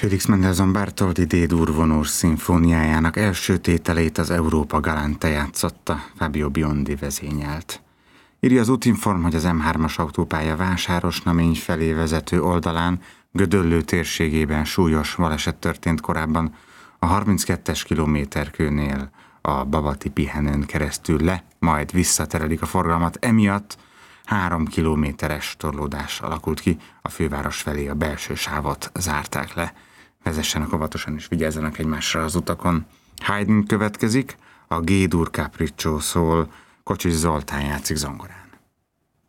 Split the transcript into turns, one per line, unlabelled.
Félix Mendelssohn Bartholdy D-dur vonós szimfóniájának első tételét az Europa Galante játszotta, Fabio Biondi vezényelt. Írja az Útinform, hogy az M3-as autópálya Vásárosnamény felé vezető oldalán, Gödöllő térségében súlyos baleset történt korábban a 32-es kilométerkőnél a Babati pihenőn keresztül le, majd visszaterelik a forgalmat, emiatt 3 kilométeres torlódás alakult ki, a főváros felé a belső sávot zárták le. Vezessenek óvatosan és vigyázzanak egymásra az utakon. Haydn következik, a G-dur Capriccio szól, Kocsis Zoltán játszik zongorán.